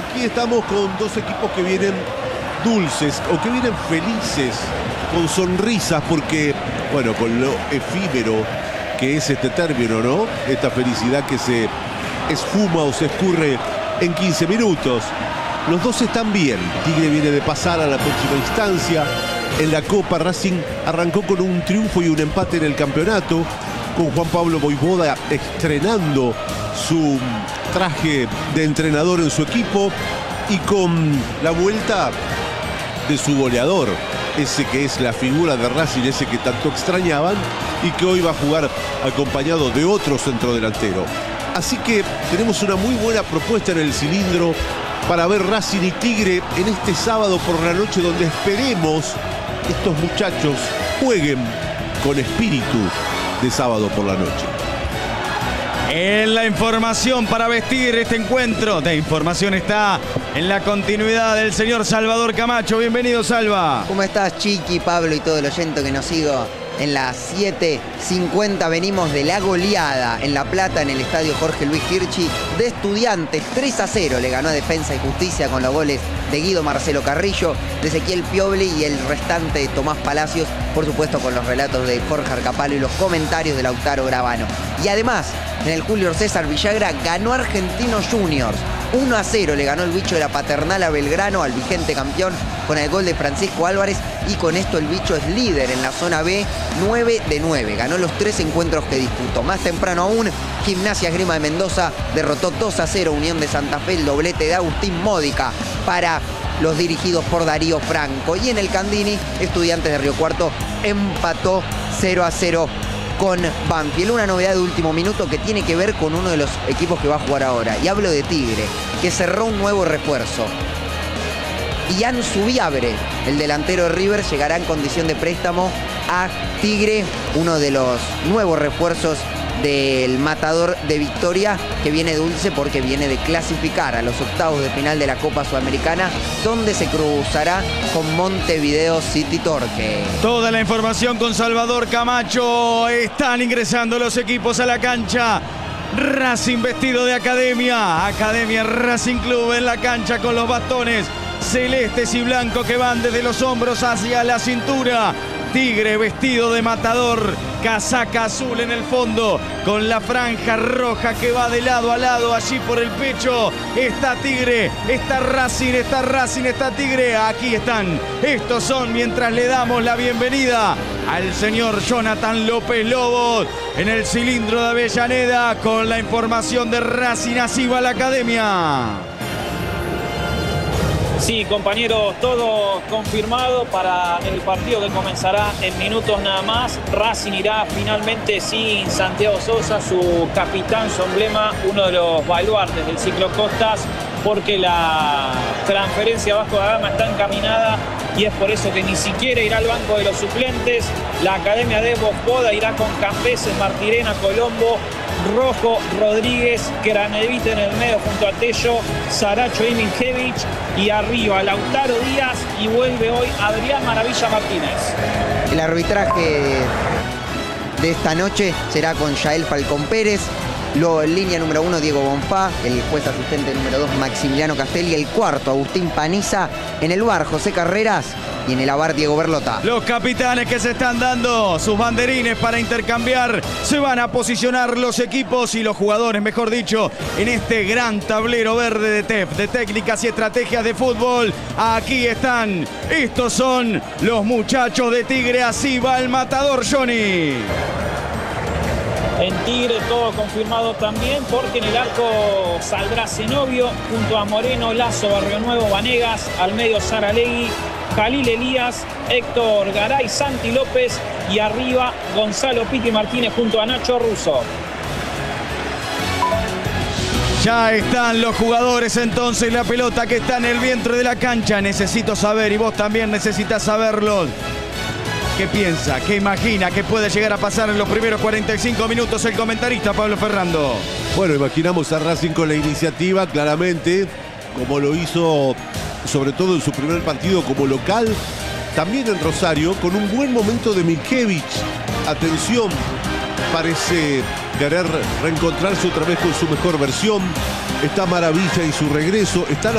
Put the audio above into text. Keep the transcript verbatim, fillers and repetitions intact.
Aquí estamos con dos equipos que vienen dulces o que vienen felices, con sonrisas, porque, bueno, con lo efímero que es este término, ¿no? Esta felicidad que se esfuma o se escurre en quince minutos. Los dos están bien. Tigre viene de pasar a la próxima instancia. En la Copa, Racing arrancó con un triunfo y un empate en el campeonato, con Juan Pablo Voivoda estrenando su traje de entrenador en su equipo y con la vuelta de su goleador, ese que es la figura de Racing, ese que tanto extrañaban y que hoy va a jugar acompañado de otro centrodelantero. Así que tenemos una muy buena propuesta en el cilindro para ver Racing y Tigre en este sábado por la noche, donde esperemos estos muchachos jueguen con espíritu de sábado por la noche. En la información para vestir este encuentro de información está en la continuidad del señor Salvador Camacho. Bienvenido, Salva. ¿Cómo estás, Chiqui, Pablo y todo el oyente que nos sigue? En las siete cincuenta venimos de la goleada en La Plata, en el estadio Jorge Luis Hirschi, de Estudiantes. tres a cero le ganó a Defensa y Justicia con los goles de Guido Marcelo Carrillo, de Ezequiel Piobli y el restante de Tomás Palacios, por supuesto con los relatos de Jorge Arcapalo y los comentarios de Lautaro Gravano. Y además, en el Julio César Villagra ganó Argentinos Juniors. uno a cero le ganó el bicho de la Paternal a Belgrano, al vigente campeón, con el gol de Francisco Álvarez, y con esto el bicho es líder en la zona B, nueve de nueve. Ganó los tres encuentros que disputó. Más temprano aún, Gimnasia Esgrima de Mendoza derrotó dos a cero Unión de Santa Fe, el doblete de Agustín Módica para los dirigidos por Darío Franco. Y en el Candini, Estudiantes de Río Cuarto empató cero a cero con Banfield. Una novedad de último minuto que tiene que ver con uno de los equipos que va a jugar ahora. Y hablo de Tigre, que cerró un nuevo refuerzo. Ian Subiabre, el delantero de River, llegará en condición de préstamo a Tigre, uno de los nuevos refuerzos del Matador de Victoria, que viene dulce porque viene de clasificar a los octavos de final de la Copa Sudamericana, donde se cruzará con Montevideo City Torque. Toda la información con Salvador Camacho. Están ingresando los equipos a la cancha. Racing vestido de academia. Academia Racing Club en la cancha con los bastones celestes y blancos que van desde los hombros hacia la cintura. Tigre vestido de matador, casaca azul en el fondo, con la franja roja que va de lado a lado allí por el pecho. Está Tigre, está Racing, está Racing, está Tigre. Aquí están, estos son, mientras le damos la bienvenida al señor Jonathan López Lobos en el cilindro de Avellaneda con la información de Racing. Así va la academia. Sí, compañeros, todo confirmado para el partido que comenzará en minutos nada más. Racing irá finalmente sin Santiago Sosa, su capitán, su emblema, uno de los baluartes del ciclocostas, porque la transferencia bajo la gama está encaminada y es por eso que ni siquiera irá al banco de los suplentes. La academia de Bospoda irá con Campeses, Martirena, Colombo, Rojo, Rodríguez, Cranevita en el medio junto a Tello, Saracho y Minkevich, y arriba Lautaro Díaz, y vuelve hoy Adrián Maravilla Martínez. El arbitraje de esta noche será con Yael Falcón Pérez. Luego en línea número uno, Diego Bonfá. El juez asistente número dos, Maximiliano Castelli. El cuarto, Agustín Paniza. En el bar, José Carreras. Y en el avar, Diego Berlota. Los capitanes que se están dando sus banderines para intercambiar. Se van a posicionar los equipos y los jugadores, mejor dicho, en este gran tablero verde de T E F, de técnicas y estrategias de fútbol. Aquí están. Estos son los muchachos de Tigre. Así va el matador, Johnny. En Tigre todo confirmado también, porque en el arco saldrá Zenobio junto a Moreno, Lazo, Barrio Nuevo, Vanegas, al medio Saralegui, Jalil Elías, Héctor Garay, Santi López, y arriba Gonzalo Piti Martínez junto a Nacho Russo. Ya están los jugadores entonces, la pelota que está en el vientre de la cancha. Necesito saber, y vos también necesitas saberlo, ¿qué piensa? ¿Qué imagina? ¿Qué puede llegar a pasar en los primeros cuarenta y cinco minutos el comentarista Pablo Ferrando? Bueno, imaginamos a Racing con la iniciativa, claramente, como lo hizo sobre todo en su primer partido como local, también en Rosario, con un buen momento de Minkevich. Atención, parece querer reencontrarse otra vez con su mejor versión. Está Maravilla y su regreso. Está